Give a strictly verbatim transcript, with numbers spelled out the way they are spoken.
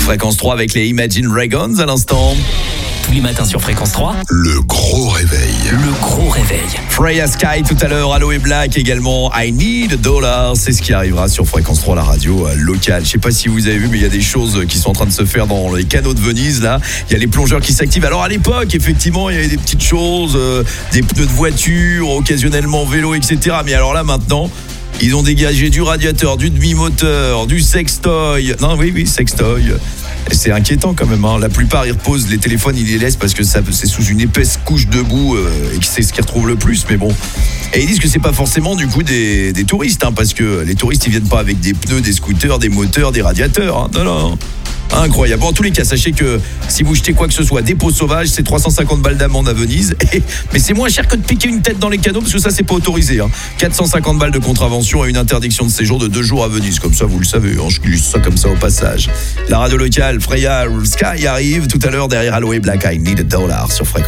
Fréquence trois avec les Imagine Dragons à l'instant. Tous les matins sur Fréquence trois. Le gros réveil. Le gros réveil. Freya Sky tout à l'heure, Aloe Black également, I Need a Dollar, c'est ce qui arrivera sur Fréquence trois, la radio euh, locale. Je sais pas si vous avez vu, mais il y a des choses qui sont en train de se faire dans les canaux de Venise là. Il y a les plongeurs qui s'activent. Alors à l'époque, effectivement, il y avait des petites choses, euh, des pneus de voiture, occasionnellement vélo, et cetera. Mais alors là maintenant, ils ont dégagé du radiateur, du demi-moteur, du sextoy. Non, oui, oui, sextoy. C'est inquiétant quand même, hein. La plupart ils reposent les téléphones, ils les laissent parce que ça, c'est sous une épaisse couche de boue euh, et que c'est ce qu'ils retrouvent le plus, mais bon. Et ils disent que c'est pas forcément du coup des, des touristes, hein, parce que les touristes ils viennent pas avec des pneus, des scooters, des moteurs, des radiateurs, hein. Non, non. Incroyable. Bon, en tous les cas, sachez que si vous jetez quoi que ce soit, dépôt sauvage, c'est trois cent cinquante balles d'amende à Venise. Et, mais c'est moins cher que de piquer une tête dans les canaux parce que ça, c'est pas autorisé, hein. quatre cent cinquante balles de contravention et une interdiction de séjour de deux jours à Venise. Comme ça, vous le savez, hein, je glisse ça comme ça au passage. La radio locale, Freya Sky arrive tout à l'heure derrière Aloe Black, I Need a Dollar sur Fréquence.